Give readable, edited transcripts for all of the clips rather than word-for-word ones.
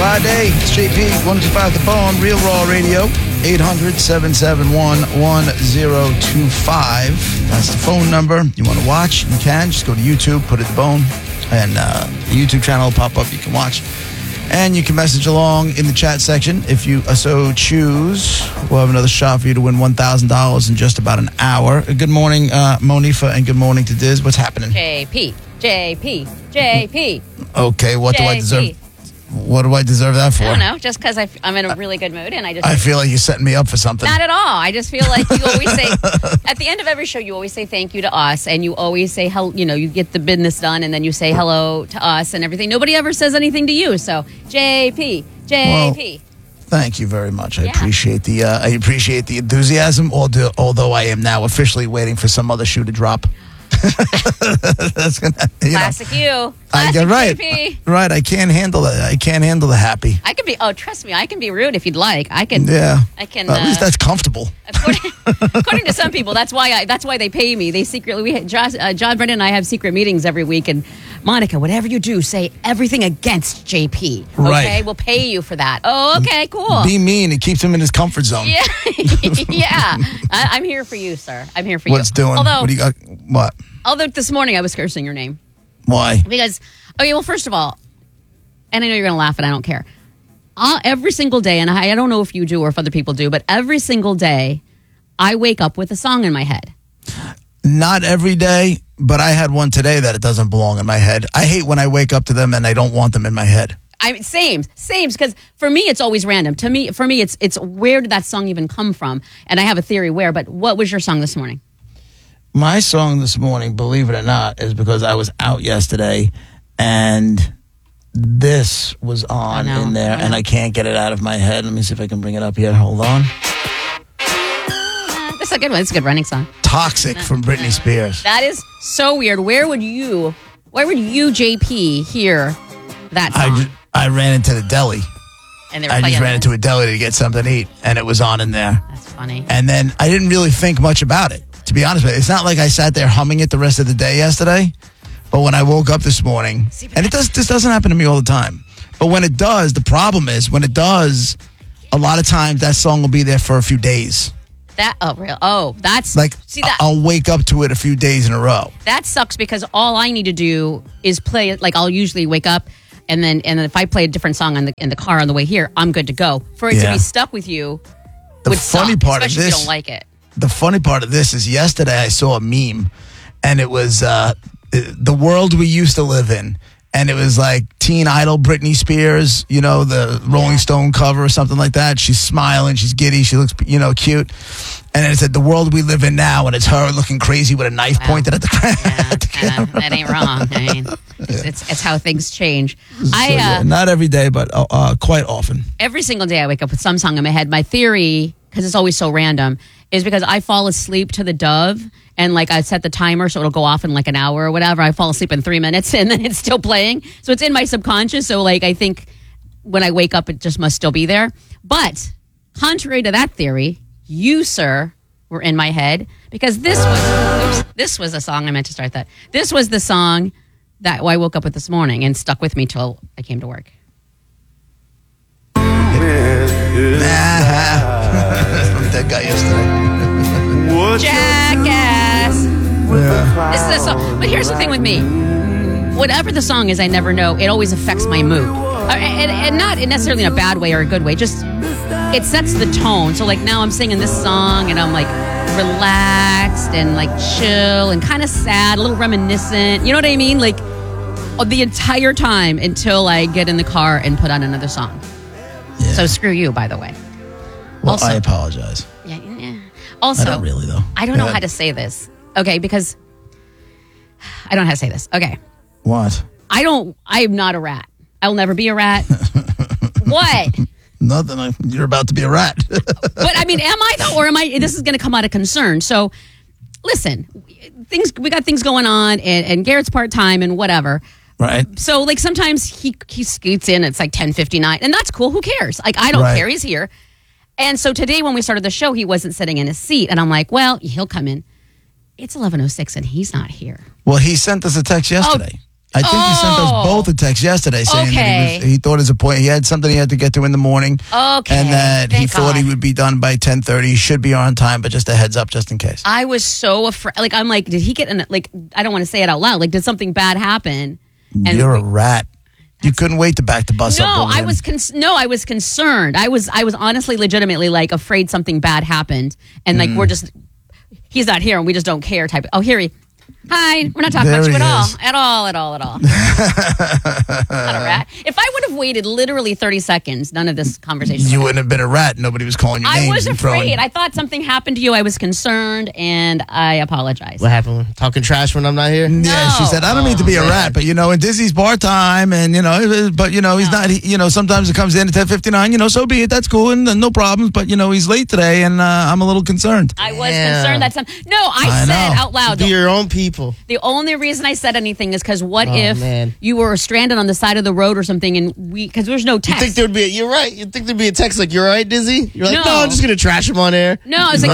Friday, it's JP, 125 The Bone, Real Raw Radio, 800-771-1025. That's the phone number. You want to watch? You can. Just go to YouTube, put it The Bone, and the YouTube channel will pop up. You can watch. And you can message along in the chat section if you so choose. We'll have another shot for you to win $1,000 in just about an hour. Good morning, Monifa, and good morning to Diz. What's happening? JP. Okay, what JP. do I deserve? What do I deserve that for? I don't know, just because I'm in a really good mood, and I feel like you're setting me up for something. Not at all. I just feel like you always say, at the end of every show, you always say thank you to us, and you always say, you get the business done, and then you say hello to us and everything. Nobody ever says anything to you, so JP. Well, thank you very much. I appreciate the enthusiasm, although I am now officially waiting for some other shoe to drop. That's gonna, Classic you. Classic right. JP. Right. I can't handle it. I can't handle the happy. I can be. Oh, trust me. I can be rude if you'd like. I can. Yeah. I can. At least that's comfortable. According to some people, that's why they pay me. They secretly. John Brennan and I have secret meetings every week, and Monica, whatever you do, say everything against JP. Okay, Right. we'll pay you for that. Oh, okay, cool. Be mean. It keeps him in his comfort zone. Yeah, yeah. I'm here for you, sir. I'm here for you. What's doing? Although, What do you got? What? although this morning I was cursing your name Why? because. Okay, well, first of all, and I know you're going to laugh, and I don't care. Every single day, and I don't know if you do or if other people do, but every single day, I wake up with a song in my head. Not every day, but I had one today that it doesn't belong in my head. I hate when I wake up to them and I don't want them in my head. Same, because for me, it's always random. For me, it's where did that song even come from? And I have a theory where, but what was your song this morning? My song this morning, believe it or not, is because I was out yesterday and this was on in there and I can't get it out of my head. Let me see if I can bring it up here. Hold on. That's a good one. It's a good running song. Toxic from Britney Spears. That is so weird. Where would you, JP, hear that song? I ran into the deli. And they were I just playing ran it? into a deli to get something to eat and it was on in there. That's funny. And then I didn't really think much about it, to be honest with you. It's not like I sat there humming it the rest of the day yesterday. But when I woke up this morning, and this doesn't happen to me all the time. But when it does, the problem is when it does, a lot of times that song will be there for a few days. That's like I'll wake up to it a few days in a row. That sucks because all I need to do is play it. Like I'll usually wake up and then if I play a different song in the car on the way here, I'm good to go. For it to be stuck with you, the funny part of this, if you don't like it. The funny part of this is yesterday I saw a meme, and it was the world we used to live in. And it was like Teen Idol, Britney Spears, the Rolling Stone cover or something like that. She's smiling, she's giddy, she looks, cute. And then it said the world we live in now, and it's her looking crazy with a knife pointed at the camera. That ain't wrong. I mean, it's how things change. Not every day, but quite often. Every single day I wake up with some song in my head. My theory, because it's always so random, is because I fall asleep to the Dove. And like I set the timer so it'll go off in like an hour or whatever. I fall asleep in 3 minutes and then it's still playing. So it's in my subconscious. So like I think when I wake up, it just must still be there. But contrary to that theory, you, sir, were in my head because this was a song I meant to start that. This was the song that I woke up with this morning and stuck with me till I came to work. That guy yesterday. Jackass. Yeah. This is a song. But here's the thing with me. Whatever the song is, I never know. It always affects my mood. And not necessarily in a bad way or a good way. Just, it sets the tone. So like now I'm singing this song and I'm like relaxed and like chill and kind of sad, a little reminiscent. You know what I mean? Like the entire time until I get in the car and put on another song. Yeah. So screw you, by the way. Well, also, I apologize. Yeah. Also, I don't really, though. I don't know how to say this. Okay, because I don't know how to say this. Okay. What? I'm not a rat. I'll never be a rat. What? Nothing. You're about to be a rat. But I mean, am I though, or am I? This is going to come out of concern. So, listen, we got things going on, and Garrett's part time and whatever. Right. So, like sometimes he scoots in. It's like 10:59, and that's cool. Who cares? Like I don't care. He's here. And so today when we started the show, he wasn't sitting in his seat. And I'm like, well, he'll come in. It's 11:06 and he's not here. Well, he sent us a text yesterday. I think he sent us Oh. both a text yesterday saying Okay. that he thought his appointment, he had something he had to get to in the morning. Okay, And that he thank thought he God. would be done by 10:30. He should be on time, but just a heads up just in case. I was so afraid. Like, I'm like, did he get in? Like, I don't want to say it out loud. Like, did something bad happen? And You're a rat. You couldn't wait to back the bus up. no, over I him. was I was concerned. I was honestly, legitimately like afraid something bad happened, and like he's not here, and we just don't care. Type. Oh, here he. Hi, we're not talking There about you he at all. is. At all. Not a rat. If I would have waited literally 30 seconds, none of this conversation. You would wouldn't have been a rat. Nobody was calling your I names was and throwing. afraid. I thought something happened to you. I was concerned, and I apologize. What happened? Talking trash when I'm not here? Yeah, she No. said, I don't mean to be a man. rat, but, in Disney's bar time, and, but, he's not, sometimes it comes in at 10:59, so be it, that's cool, and no problems, but, he's late today, and I'm a little concerned. I was Damn. concerned that No, I I said know. out loud. Be your own people. The only reason I said anything is because what Oh, if man. you were stranded on the side of the road or something, and because there's no You text. think there would be? You're right. You think there'd be a text like, "You're right, Dizzy." You're like, No. "No, I'm just gonna trash him on air." no, I was like,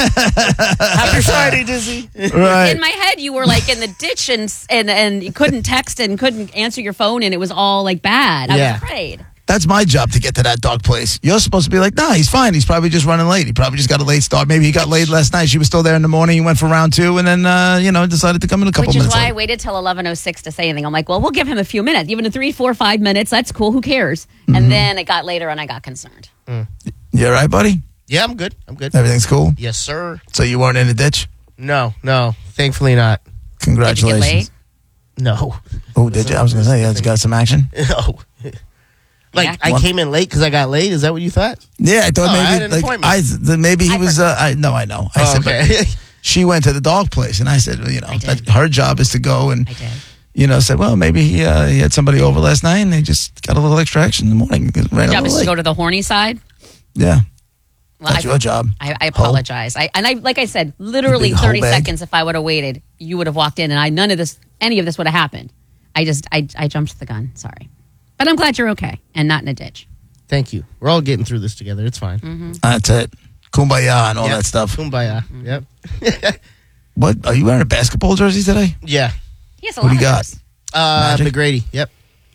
Happy Friday, Dizzy. Right. in my head, you were like in the ditch and you couldn't text and couldn't answer your phone, and it was all like bad. I Yeah. was afraid. That's my job to get to that dog place. You're supposed to be like, nah, he's fine. He's probably just running late. He probably just got a late start. Maybe he got laid last night. She was still there in the morning. He went for round 2 and then, decided to come in a couple Which is minutes why I late. waited till 11:06 to say anything. I'm like, well, we'll give him a few minutes, even a 3, 4, 5 minutes. That's cool. Who cares? Mm-hmm. And then it got later, and I got concerned. You all right, buddy? Yeah, I'm good. I'm good. Everything's cool? Yes, sir. So you weren't in a ditch? No, thankfully not. Did you get Congratulations. late? No, Oh, did you? I was going to say, you got some action? no. Like Yeah. I came in late because I got late. Is that what you thought? Yeah, I thought Oh, I had maybe, an like, appointment. maybe he I was, I know. I Oh, said, but okay. she went to the dog place, and I said, well, I did. that her job is to go and, I did. said, well, maybe he had somebody over last night, and they just got a little extra action in the morning. Ran a Your job little is to late. go to the horny side. Yeah, Well, that's your job. I apologize. Like I said, literally big hoe 30 bag. seconds. If I would have waited, you would have walked in, and any of this would have happened. I jumped the gun. Sorry, but I'm glad you're okay and not in a ditch. Thank you. We're all getting through this together. It's fine. Mm-hmm. That's it. Kumbaya and all Yep. that stuff. Kumbaya. Yep. What? Are you wearing a basketball jersey today? Yeah. He has a Who lot do you of got? those. Magic? McGrady. Yep.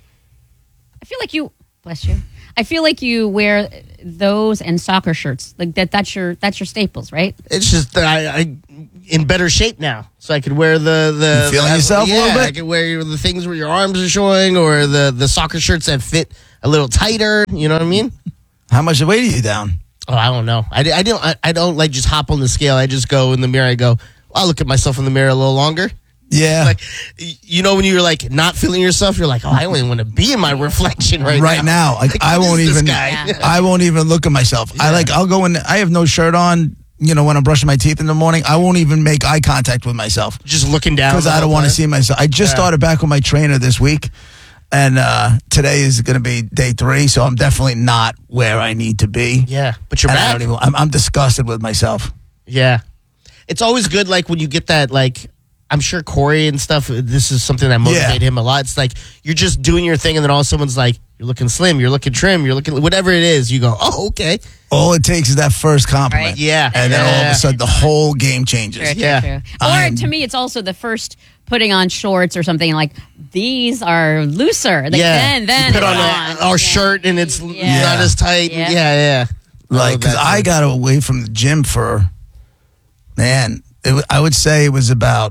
I feel like you. Bless you. I feel like you wear those and soccer shirts. Like that's your staples, right? It's just that I in better shape now, so I could wear the You feeling yourself a little bit? I could wear the things where your arms are showing, or the soccer shirts that fit a little tighter. You know what I mean? How much weight are you down? Oh, I don't know. I don't like just hop on the scale. I just go in the mirror. I go. I'll look at myself in the mirror a little longer. Yeah. Like, when you're like not feeling yourself, you're like, oh, I don't even want to be in my reflection right now. Like, I who won't is this even. guy? Yeah. I won't even look at myself. I'll go in. I have no shirt on. When I'm brushing my teeth in the morning, I won't even make eye contact with myself Just looking down because the I don't whole want to time. see myself. I just started back with my trainer this week, and today is going to be day 3. So I'm definitely not where I need to be. Yeah, but you're And I back. don't even, I'm disgusted with myself. Yeah. It's always good, like, when you get that, like, I'm sure Corey and stuff, this is something that motivated him a lot. It's like, you're just doing your thing, and then all someone's like, you're looking slim, you're looking trim, you're looking, whatever it is, you go, oh, okay. All it takes is that first compliment. Right. Yeah. And then all of Yeah. a sudden, the whole game changes. True, Yeah. true. Or to me, it's also the first putting on shorts or something like these are looser. Like, Then You put it's on our Yeah. shirt, and it's Yeah. not as tight. Yeah. Yeah. Like, because I got away from the gym for, man, I would say it was about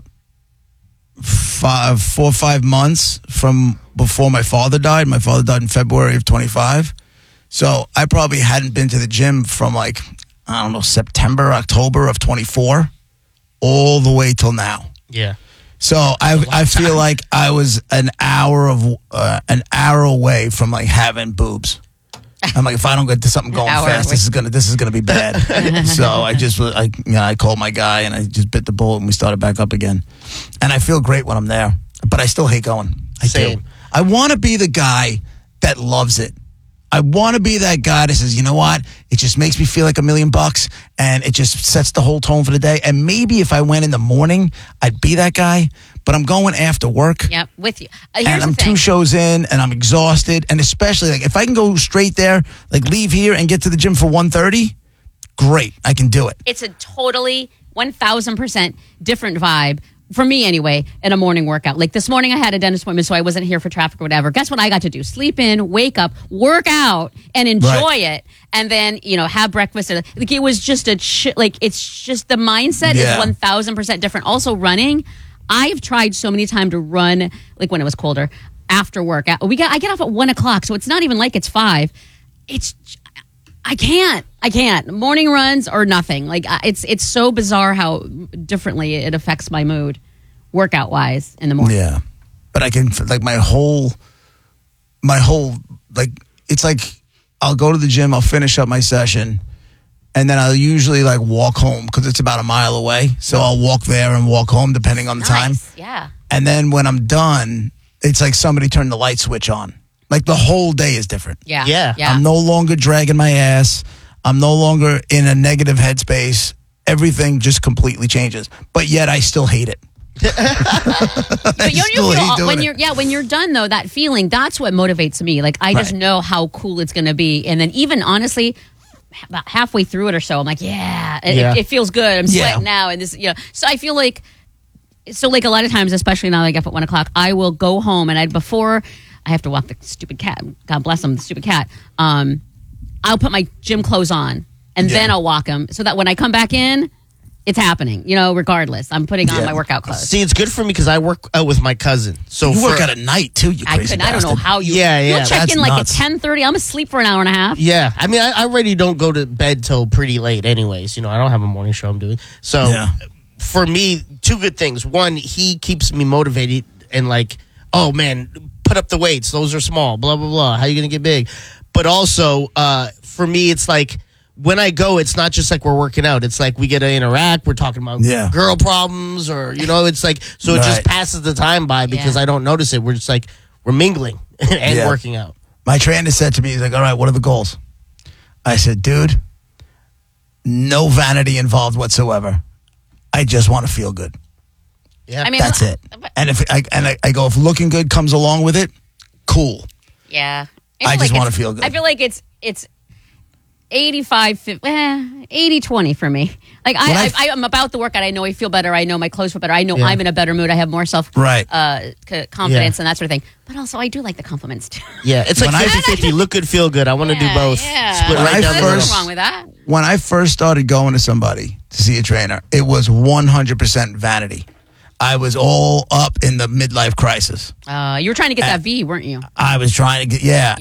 4 or 5 months from before my father died. My father died in February of 25. So I probably hadn't been to the gym from like, I don't know, September, October of 24, all the way till now. Yeah. So I feel like I was an hour away from like having boobs. I'm like, if I don't get to something going Hour fast, away. this is gonna be bad. So I called my guy and I just bit the bullet and we started back up again. And I feel great when I'm there, but I still hate going. I Same. do. I want to be the guy that loves it. I want to be that guy that says, you know what? It just makes me feel like $1 million and it just sets the whole tone for the day. And maybe if I went in the morning, I'd be that guy, but I'm going after work. Yep, with you. Here's And I'm the thing. 2 shows in and I'm exhausted. And especially like if I can go straight there, like leave here and get to the gym for 1:30, great. I can do it. It's a totally 1,000% different vibe for me anyway, in a morning workout. Like this morning I had a dentist appointment, so I wasn't here for traffic or whatever. Guess what I got to do? Sleep in, wake up, work out, and enjoy it. And then, have breakfast. Like it was just it's just the mindset is 1,000% different. Also running, I've tried so many times to run, like when it was colder, after work. I get off at 1 o'clock, so it's not even like it's 5. I can't. Morning runs or nothing. Like it's so bizarre how differently it affects my mood, workout wise, in the morning. Yeah, but I can like my whole like it's like I'll go to the gym, I'll finish up my session, and then I'll usually like walk home because it's about a mile away. So I'll walk there and walk home depending on the time. Yeah. And then when I'm done, it's like somebody turned the light switch on. Like the whole day is different. Yeah. I'm no longer dragging my ass. I'm no longer in a negative headspace. Everything just completely changes. But yet I still hate it. But when you're done though, that feeling, that's what motivates me. Like I just know how cool it's going to be. And then even honestly, about halfway through it or so, I'm like, it feels good. I'm sweating now. And this, so I feel like, a lot of times, especially now that I get up at 1 o'clock, I will go home and before I have to walk the stupid cat. God bless him, the stupid cat. I'll put my gym clothes on and then I'll walk him so that when I come back in, it's happening. Regardless, I'm putting on my workout clothes. See, it's good for me because I work out with my cousin. So you work out at night too. You crazy I don't know how you. You'll check in like nuts. At 10:30. I'm asleep for an hour and a half. Yeah, I mean, I already don't go to bed till pretty late, anyways. I don't have a morning show I'm doing. So for me, 2 good things. One, he keeps me motivated and like, oh man, put up the weights. Those are small. Blah blah blah. How are you gonna get big? But also, for me, it's like. When I go, it's not just like we're working out. It's like we get to interact. We're talking about girl problems or, it's like, so it just passes the time by because I don't notice it. We're just like, we're mingling and working out. My trainer said to me, he's like, all right, what are the goals? I said, dude, no vanity involved whatsoever. I just want to feel good. Yeah. I mean, that's it. And I go, if looking good comes along with it, cool. Yeah. I just want to feel good. I feel like it's 80-20 for me. Like I'm about the workout. I know I feel better. I know my clothes feel better. I know I'm in a better mood. I have more confidence and that sort of thing. But also I do like the compliments too. Yeah, it's like 50-50. Look good, feel good. I want to do both. Yeah. Split right down the middle. Nothing wrong with that. When I first started going to somebody to see a trainer, it was 100% vanity. I was all up in the midlife crisis. You were trying to get that V, weren't you? I was trying to get,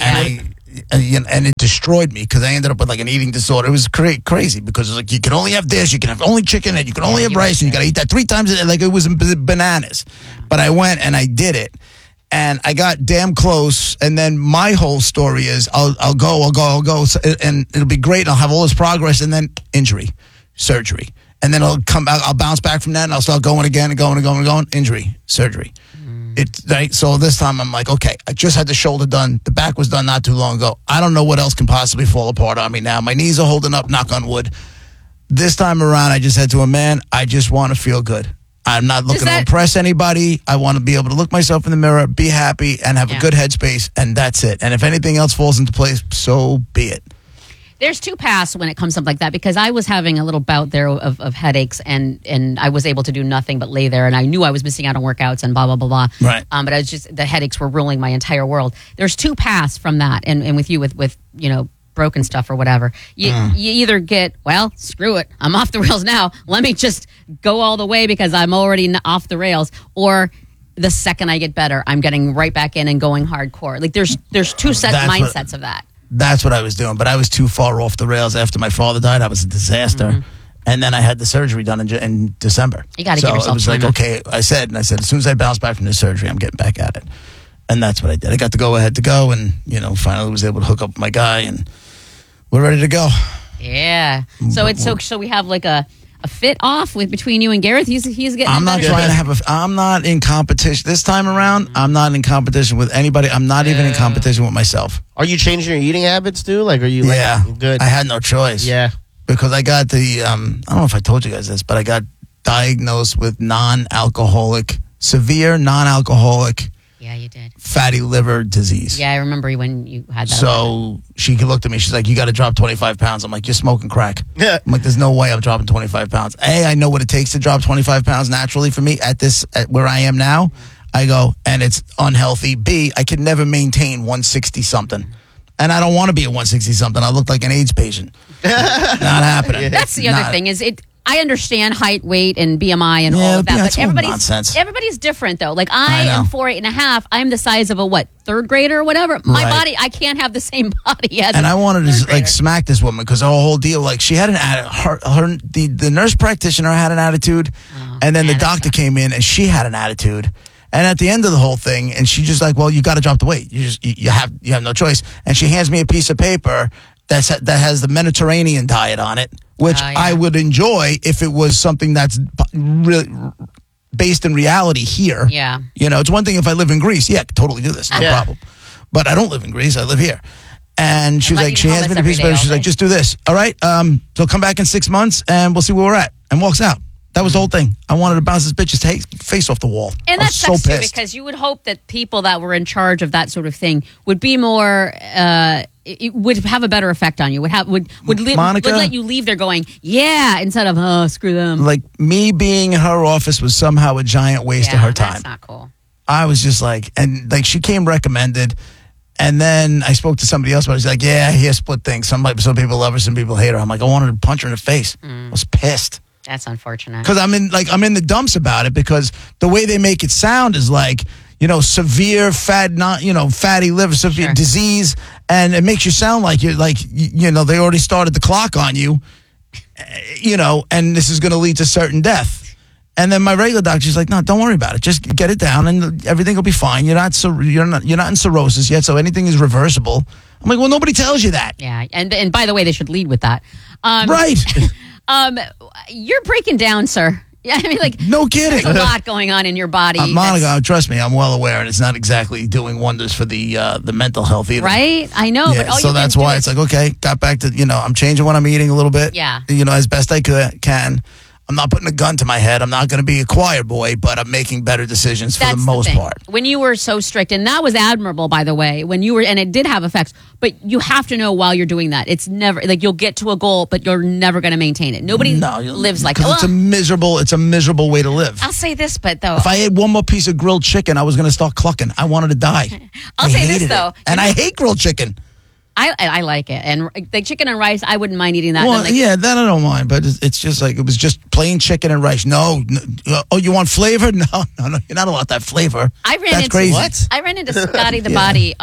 and it destroyed me because I ended up with like an eating disorder. It was crazy because it was like you can only have this, you can have only chicken, and you can only have rice, and you got to eat that 3 times a day. Like it was bananas. But I went and I did it, and I got damn close. And then my whole story is I'll go, and it'll be great. And I'll have all this progress, and then injury, surgery, and then I'll come back. I'll bounce back from that, and I'll start going again and going. Injury, surgery. It's right. So this time I'm like, okay, I just had the shoulder done. The back was done not too long ago. I don't know what else can possibly fall apart on me now. My knees are holding up, knock on wood. This time around, I just said to him, man, I just want to feel good. I'm not looking to impress anybody. I want to be able to look myself in the mirror, be happy, and have a good headspace, and that's it. And if anything else falls into place, so be it. There's 2 paths when it comes to something like that because I was having a little bout there of headaches and I was able to do nothing but lay there and I knew I was missing out on workouts and blah, blah, blah, blah. Right. But I was just, the headaches were ruling my entire world. There's 2 paths from that and with you with broken stuff or whatever. You either get, well, screw it. I'm off the rails now. Let me just go all the way because I'm already off the rails. Or the second I get better, I'm getting right back in and going hardcore. Like there's 2 set mindsets of that. That's what I was doing, but I was too far off the rails after my father died. I was a disaster. Mm-hmm. And then I had the surgery done in December. You got to give yourself it was like, okay, I said, as soon as I bounce back from the surgery, I'm getting back at it. And that's what I did. I got the go-ahead to go and, finally was able to hook up with my guy and we're ready to go. Yeah. So so we have like a fit off between you and Gareth. He's getting. I'm not trying to have I'm not in competition this time around. I'm not in competition with anybody. I'm not even in competition with myself. Are you changing your eating habits too? Like, are you? Good. I had no choice. Yeah. Because I got I don't know if I told you guys this, but I got diagnosed with severe non-alcoholic Yeah, you did. fatty liver disease. Yeah, I remember when you had that. So she looked at me. She's like, you got to drop 25 pounds. I'm like, you're smoking crack. Yeah. I'm like, there's no way I'm dropping 25 pounds. I know what it takes to drop 25 pounds naturally for me at where I am now. I go, and it's unhealthy. B, I could never maintain 160 something. And I don't want to be at 160 something. I look like an AIDS patient. Not happening. That's the other thing is I understand height, weight, and BMI and all of that, that's but all nonsense. everybody's different though. Like I am 4'8.5". I'm the size of a third grader or whatever. My body, I can't have the same body as. And I wanted to like smack this woman because her whole deal, like she had an attitude. The nurse practitioner had an attitude, and then the doctor came in and she had an attitude. And at the end of the whole thing, and she just like, well, you got to drop the weight. You have no choice. And she hands me a piece of paper that has the Mediterranean diet on it, which I would enjoy if it was something that's really based in reality here. Yeah. You know, it's one thing if I live in Greece. Yeah, I could totally do this. No problem. But I don't live in Greece. I live here. And she was like, she hands me the piece of paper. She's like, just do this. All right. So come back in 6 months and we'll see where we're at. And walks out. That was the whole thing. I wanted to bounce this bitch's face off the wall. And that sucks so too, because you would hope that people that were in charge of that sort of thing would be more, it would have a better effect on you. Would let you leave there going, yeah, instead of, oh, screw them. Like me being in her office was somehow a giant waste of her time. That's not cool. I was just like, and like she came recommended. And then I spoke to somebody else, but she's like, yeah, here's split things. Some people love her, some people hate her. I'm like, I wanted to punch her in the face. I was pissed. That's unfortunate. Because I'm in the dumps about it because the way they make it sound is like, severe fatty liver, severe disease, and it makes you sound like you're like, they already started the clock on you, and this is going to lead to certain death. And then my regular doctor's like, no, don't worry about it. Just get it down and everything will be fine. You're not in cirrhosis yet, so anything is reversible. I'm like, well, nobody tells you that. Yeah, and by the way, they should lead with that. Right. You're breaking down, sir. Yeah, I mean, like, no kidding. There's a lot going on in your body. Monica, trust me, I'm well aware, and it's not exactly doing wonders for the mental health either. Right? I know. Yeah, but so that's why it's like, okay, got back to, I'm changing what I'm eating a little bit. Yeah. As best I can. I'm not putting a gun to my head. I'm not going to be a choir boy, but I'm making better decisions for the most part. When you were so strict, and that was admirable, by the way, and it did have effects, but you have to know while you're doing that. It's never, like, you'll get to a goal, but you're never going to maintain it. Nobody lives like that. It's a miserable way to live. I'll say this, but though. If I ate one more piece of grilled chicken, I was going to start clucking. I wanted to die. I'll say this, though. And I hate grilled chicken. I like it. And like chicken and rice, I wouldn't mind eating that. Well, yeah, that I don't mind. But it's just like, it was just plain chicken and rice. No. Oh, you want flavor? No. You're not allowed that flavor. That's crazy. What? I ran into Scotty the Body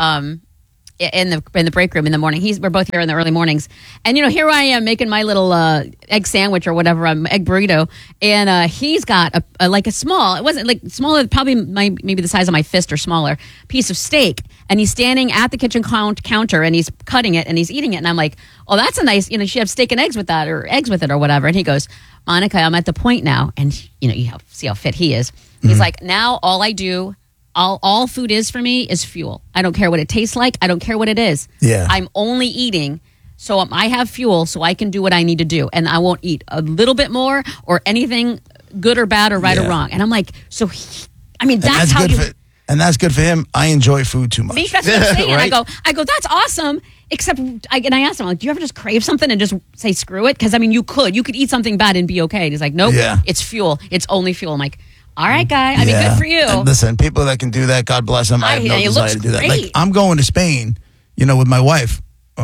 in the break room in the morning. We're both here in the early mornings. And, here I am making my little egg sandwich or whatever, egg burrito. And he's got a small, it wasn't like smaller, probably maybe the size of my fist or smaller, piece of steak. And he's standing at the kitchen counter and he's cutting it and he's eating it. And I'm like, oh, that's a nice, you should have steak and eggs with that or eggs with it or whatever. And he goes, Monica, I'm at the point now. And, you see how fit he is. He's like, now all I do, all food is for me is fuel. I don't care what it tastes like. I don't care what it is. Yeah. I'm only eating so I have fuel so I can do what I need to do. And I won't eat a little bit more or anything good or bad or right or wrong. And I'm like, that's how you... And that's good for him. I enjoy food too much. Me, that's what I'm saying. Right? I go, that's awesome. Except, I asked him, like, do you ever just crave something and just say, screw it? Because, you could eat something bad and be okay. And he's like, nope, it's fuel. It's only fuel. I'm like, all right, guy. Good for you. And listen, people that can do that, God bless them. I have no desire to do that. Like, I'm going to Spain, with my wife.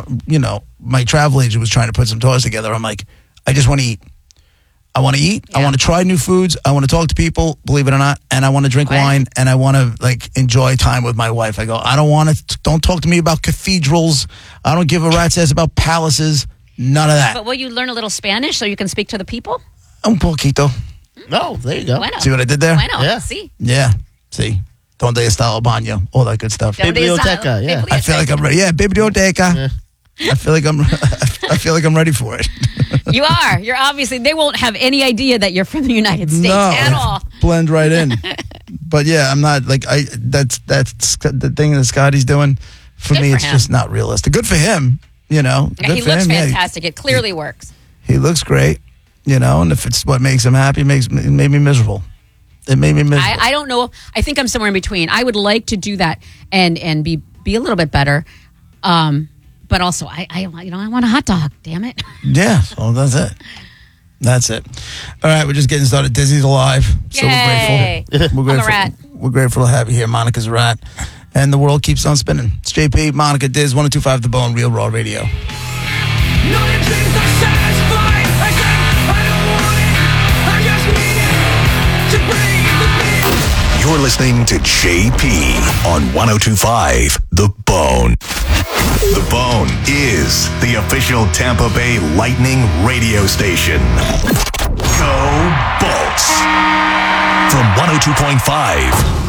My travel agent was trying to put some tours together. I'm like, I just want to eat. I want to eat. Yeah. I want to try new foods. I want to talk to people, believe it or not, and I want to drink wine, and I want to enjoy time with my wife. I go, don't talk to me about cathedrals. I don't give a rat's ass about palaces. None of that. But will you learn a little Spanish so you can speak to the people? Un poquito. No, there you go. Bueno. See what I did there? Bueno. Yeah. See. Yeah. See. Donde está el baño? All that good stuff. Biblioteca. Yeah. I feel like I'm ready. Yeah, biblioteca. Yeah. I feel like I'm ready for it. You are. You're obviously. They won't have any idea that you're from the United States at all. Blend right in. But yeah, I'm not that's the thing that Scotty's doing. For me, it's just not realistic. Good for him. Good he for looks him. fantastic. It clearly works. He looks great. And if it's what makes him happy, it made me miserable. It made me miserable. I don't know. I think I'm somewhere in between. I would like to do that and be a little bit better. But also, I want a hot dog. Damn it. Yeah. So that's it. That's it. All right, we're just getting started. Disney's alive. So Yay. we're grateful. I'm a rat. We're grateful to have you here. Monica's a rat. And the world keeps on spinning. It's JP, Monica, Diz, 102.5 The Bone, Real Raw Radio. No, your dreams are satisfied. I said I don't want it. I just need it to breathe the beat. You're listening to JP on 102.5 The Bone. The Bone is the official Tampa Bay Lightning radio station. Go Bolts! From 102.5